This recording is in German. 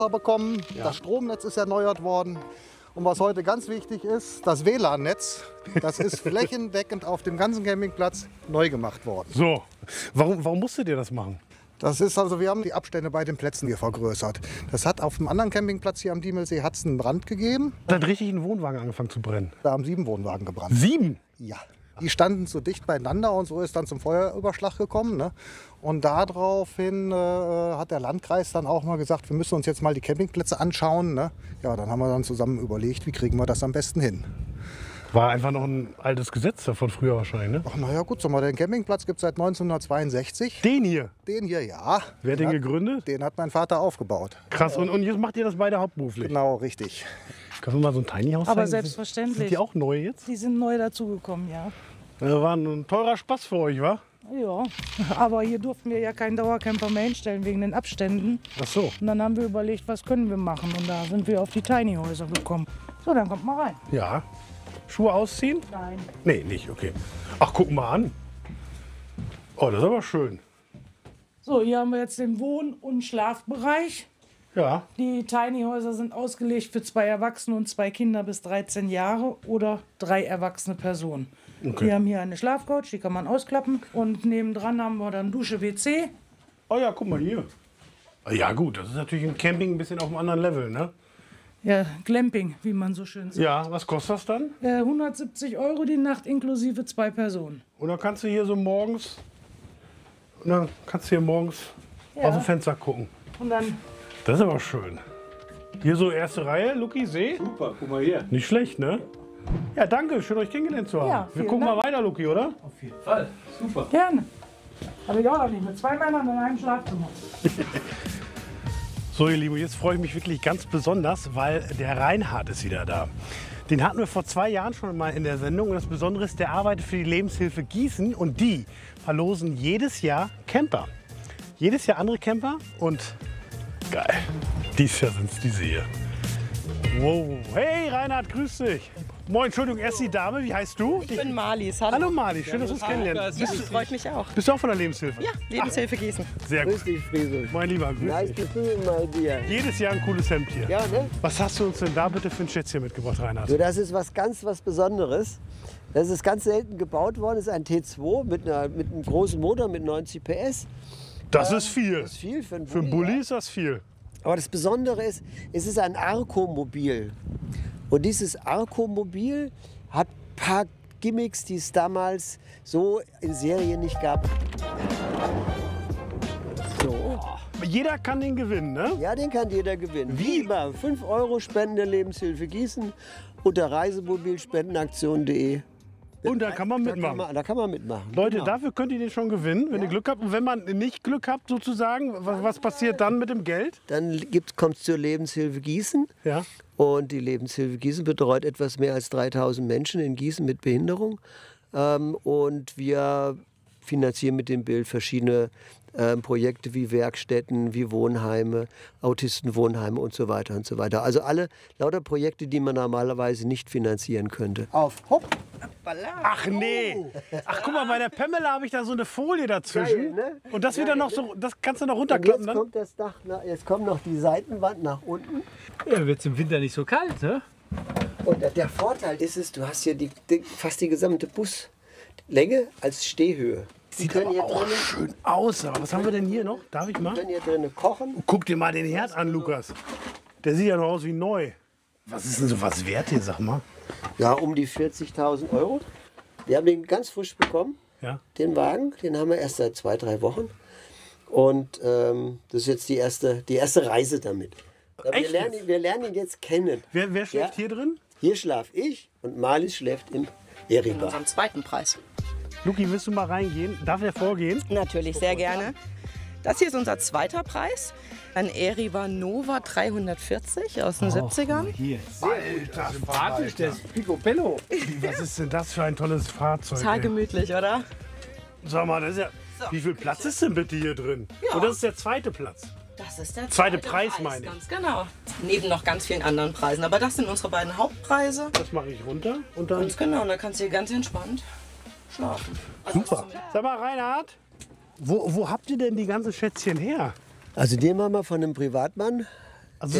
bekommen. Ja. Das Stromnetz ist erneuert worden. Und was heute ganz wichtig ist, das WLAN-Netz, das ist flächendeckend auf dem ganzen Campingplatz neu gemacht worden. So, warum musstet ihr das machen? Das ist also, wir haben die Abstände bei den Plätzen hier vergrößert. Das hat auf dem anderen Campingplatz hier am Diemelsee hat's einen Brand gegeben. Da hat richtig ein Wohnwagen angefangen zu brennen. Da haben 7 Wohnwagen gebrannt. 7? Ja. Die standen so dicht beieinander und so ist dann zum Feuerüberschlag gekommen. Ne? Und daraufhin hat der Landkreis dann auch mal gesagt, wir müssen uns jetzt mal die Campingplätze anschauen. Ne? Ja, dann haben wir dann zusammen überlegt, wie kriegen wir das am besten hin. War einfach noch ein altes Gesetz von früher wahrscheinlich, ne? Ach naja gut, sag mal, den Campingplatz gibt es seit 1962. Den hier? Den hier, ja. Wer hat den gegründet? Den hat mein Vater aufgebaut. Krass, und jetzt macht ihr das beide hauptberuflich? Genau, richtig. Können wir mal so ein Tiny House Aber zeigen? selbstverständlich. Sind die auch neu jetzt? Die sind neu dazugekommen, ja. Das war ein teurer Spaß für euch, wa? Ja, aber hier durften wir ja keinen Dauercamper mehr hinstellen wegen den Abständen. Ach so. Und dann haben wir überlegt, was können wir machen. Und da sind wir auf die Tiny Häuser gekommen. So, dann kommt mal rein. Ja. Schuhe ausziehen? Nein. Nee, nicht, okay. Ach, guck mal an. Oh, das ist aber schön. So, hier haben wir jetzt den Wohn- und Schlafbereich. Ja. Die Tiny Häuser sind ausgelegt für 2 Erwachsene und 2 Kinder bis 13 Jahre oder 3 erwachsene Personen. Okay. Wir haben hier eine Schlafcouch, die kann man ausklappen. Und nebendran haben wir dann Dusche, WC. Oh ja, guck mal hier. Ja gut, das ist natürlich im Camping ein bisschen auf einem anderen Level, ne? Ja, Glamping, wie man so schön sagt. Ja, was kostet das dann? 170 € die Nacht inklusive 2 Personen. Und dann kannst du hier so morgens, und dann kannst du hier morgens Ja. aus dem Fenster gucken. Und dann Das ist aber schön. Hier so erste Reihe, Luki, See. Super, guck mal hier. Nicht schlecht, ne? Ja, danke, schön euch kennengelernt zu haben. Ja, Wir vielen gucken Dank. mal weiter, Luki, oder? Auf jeden Fall. Super. gerne. Habe ich auch noch nicht. Mit 2 Männern in einem Schlafzimmer. So, ihr Lieben, jetzt freue ich mich wirklich ganz besonders, weil der Reinhard ist wieder da. Den hatten wir vor 2 Jahren schon mal in der Sendung. Und das Besondere ist, der arbeitet für die Lebenshilfe Gießen. Und die verlosen jedes Jahr Camper. Jedes Jahr andere Camper. Und geil, dieses Jahr sind es diese hier. Wow. Hey Reinhard, grüß dich. Moin, Entschuldigung, erst die Dame. Wie heißt du? Ich bin Marlies. Hallo. Hallo Mali, schön, dass wir uns kennenlernen. Ja, freut mich auch. Bist du auch von der Lebenshilfe? Ja, Lebenshilfe Gießen. Sehr gut. Grüß dich, Friso. Mein Lieber, grüß Nice dich. to see you, my dear. Jedes Jahr ein cooles Hemd hier. Ja, ne? Was hast du uns denn da bitte für ein Schätzchen mitgebracht, Reinhard? So, das ist was Besonderes. Das ist ganz selten gebaut worden. Das ist ein T2 mit einem großen Motor mit 90 PS. Das ist viel. Das ist viel für einen Für einen Bulli ist das viel. Aber das Besondere ist, es ist ein Arco-Mobil. Und dieses Arco-Mobil hat ein paar Gimmicks, die es damals so in Serie nicht gab. So. Jeder kann den gewinnen, ne? Ja, den kann jeder gewinnen. Wie? Immer 5 € Spenden der Lebenshilfe Gießen unter reisemobilspendenaktion.de. Und da kann man mitmachen. Da kann man mitmachen. Leute, Genau. dafür könnt ihr den schon gewinnen, wenn ihr Glück habt. Und wenn man nicht Glück habt, sozusagen, was passiert dann mit dem Geld? Dann kommt es zur Lebenshilfe Gießen. Ja. Und die Lebenshilfe Gießen betreut etwas mehr als 3000 Menschen in Gießen mit Behinderung. Und wir finanzieren mit dem Bild verschiedene Projekte wie Werkstätten, wie Wohnheime, Autistenwohnheime und so weiter und so weiter. Also alle lauter Projekte, die man normalerweise nicht finanzieren könnte. Auf, hopp! Ach nee. Ach guck mal, bei der Pamela habe ich da so eine Folie dazwischen. Geil, ne? Und das wird dann noch so, das kannst du noch Und runterklappen jetzt dann? kommt das Dach, jetzt kommt noch die Seitenwand nach unten. Ja, wird es im Winter nicht so kalt, ne? Und der Vorteil ist es, du hast hier fast die gesamte Buslänge als Stehhöhe. Sieht aber auch schön aus. Aber was haben wir denn hier noch? Darf ich mal? Wir können hier drinnen kochen. Guck dir mal den Herd an, Lukas. Der sieht ja noch aus wie neu. Was ist denn so was wert hier, sag mal? Ja, um die 40.000 €. Wir haben den ganz frisch bekommen, Ja. den Wagen. Den haben wir erst seit 2, 3 Wochen. Und das ist jetzt die erste Reise damit. Echt Wir lernen ihn jetzt kennen. Wer schläft Ja. hier drin? Hier schlaf ich und Marlies schläft im Eriba. Unserem zweiten Preis. Luki, willst du mal reingehen? Darf er vorgehen? Natürlich, sehr gerne. Das hier ist unser zweiter Preis. Ein Eriva Nova 340 aus den 70ern. Hier. Alter, Sympathisch, das ist Picobello. was ist denn das für ein tolles Fahrzeug? Total ey? gemütlich, oder? Sag mal, das ist ja, wie viel Platz ist denn bitte hier drin? Und das ist der zweite Platz. Das ist der Zweite Preis, meine ich. Ganz genau. Neben noch ganz vielen anderen Preisen. Aber das sind unsere beiden Hauptpreise. Das mache ich runter und dann. Ganz genau, und da kannst du hier ganz entspannt schlafen. Super. Sag mal, Reinhard, wo habt ihr denn die ganzen Schätzchen her? Also den haben wir von einem Privatmann